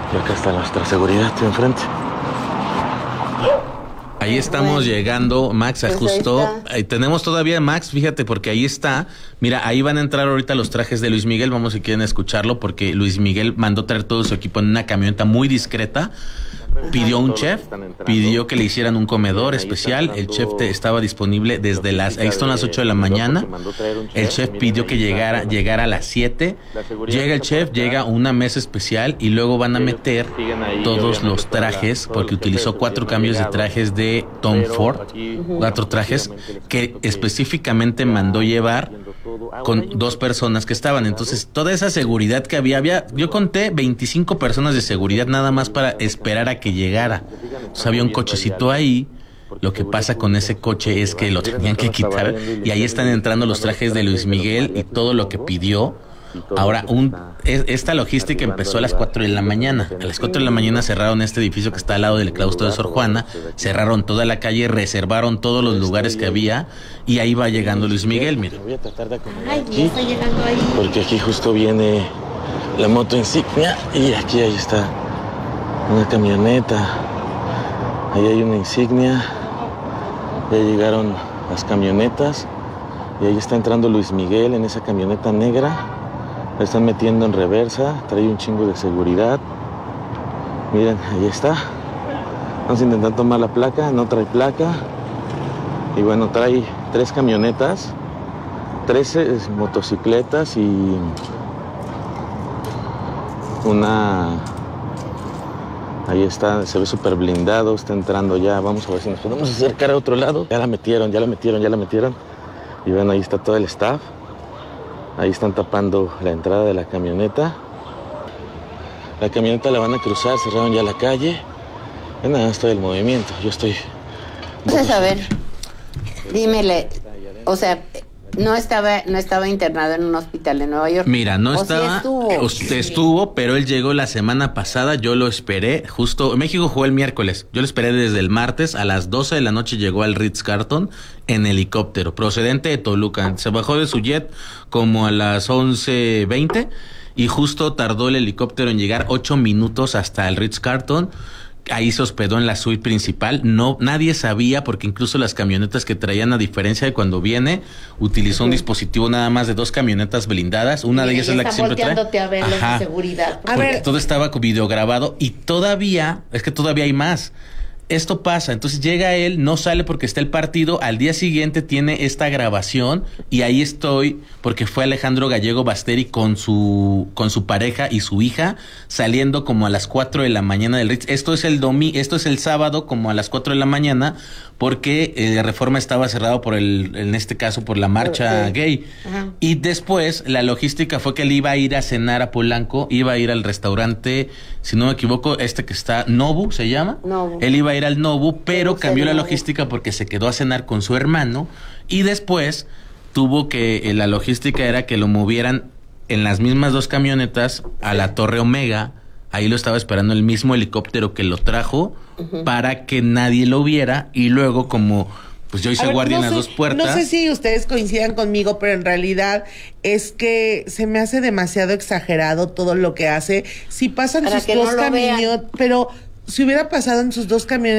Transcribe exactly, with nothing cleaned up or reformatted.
Y acá está nuestra seguridad enfrente. Ahí estamos bueno, llegando, Max, pues ajustó. Ahí tenemos todavía, Max, fíjate, porque ahí está. Mira, ahí van a entrar ahorita los trajes de Luis Miguel. Vamos si quieren escucharlo, porque Luis Miguel mandó traer todo su equipo en una camioneta muy discreta. Pidió un chef, pidió que le hicieran un comedor especial. El chef te estaba disponible desde las, ahí son las ocho de la mañana. El chef pidió que llegara, llegara a las siete. Llega el chef, llega una mesa especial y luego van a meter todos los trajes, porque utilizó cuatro cambios de trajes de Tom Ford, cuatro trajes que específicamente mandó llevar con dos personas que estaban. Entonces, toda esa seguridad que había, había, yo conté veinticinco personas de seguridad nada más para esperar a que llegara. Entonces, había un cochecito ahí. Lo que pasa con ese coche es que lo tenían que quitar y ahí están entrando los trajes de Luis Miguel y todo lo que pidió. Ahora, un, esta logística empezó a las cuatro de la mañana. A las cuatro de la mañana cerraron este edificio que está al lado del claustro de Sor Juana, cerraron toda la calle, reservaron todos los lugares que había y ahí va llegando Luis Miguel, mira. Ay, ya está llegando ahí. Porque aquí justo viene la moto insignia y aquí ahí está una camioneta. Ahí hay una insignia. Ya llegaron las camionetas y ahí está entrando Luis Miguel en esa camioneta negra. La están metiendo en reversa, trae un chingo de seguridad. Miren, ahí está. Vamos a intentar tomar la placa, no trae placa. Y bueno, trae tres camionetas, trece motocicletas y una... Ahí está, se ve súper blindado, está entrando ya. Vamos a ver si nos podemos acercar a otro lado. Ya la metieron, ya la metieron, ya la metieron. Y bueno, ahí está todo el staff. Ahí están tapando la entrada de la camioneta. La camioneta la van a cruzar, cerraron ya la calle. Y nada, estoy el movimiento. Yo estoy... Entonces, a ver, dímele, o sea, no estaba, no estaba internado en un hospital de Nueva York. Mira, no estaba, sí estuvo. Usted estuvo, pero él llegó la semana pasada, yo lo esperé, justo, México jugó el miércoles, yo lo esperé desde el martes, a las doce de la noche llegó al Ritz-Carlton en helicóptero, procedente de Toluca, se bajó de su jet como a las once veinte y justo tardó el helicóptero en llegar ocho minutos hasta el Ritz-Carlton. Ahí se hospedó en la suite principal. No, nadie sabía, porque incluso las camionetas que traían, a diferencia de cuando viene, utilizó un dispositivo nada más de dos camionetas blindadas. Una de ellas es la que siempre trae. A ver la seguridad. A ver, todo estaba videograbado y todavía, es que todavía hay más. Esto pasa, entonces llega él, no sale porque está el partido, al día siguiente tiene esta grabación y ahí estoy porque fue Alejandro Gallego Basteri con su con su pareja y su hija saliendo como a las cuatro de la mañana del Ritz. Esto es el domi, esto es el sábado como a las cuatro de la mañana porque eh, Reforma estaba cerrado por el, en este caso por la marcha sí. gay. Ajá. Y después la logística fue que él iba a ir a cenar a Polanco, iba a ir al restaurante, si no me equivoco, este que está, Nobu se llama. Nobu. Él iba a ir al Nobu, pero Nobu cambió la Nobu. logística porque se quedó a cenar con su hermano y después tuvo que, eh, la logística era que lo movieran en las mismas dos camionetas a la Torre Omega. Ahí lo estaba esperando el mismo helicóptero que lo trajo uh-huh. para que nadie lo viera y luego como pues yo hice ver, guardia no en las sé, dos puertas. No sé si ustedes coincidan conmigo, pero en realidad es que se me hace demasiado exagerado todo lo que hace. Si pasan para sus dos no camiones, pero si hubiera pasado en sus dos camiones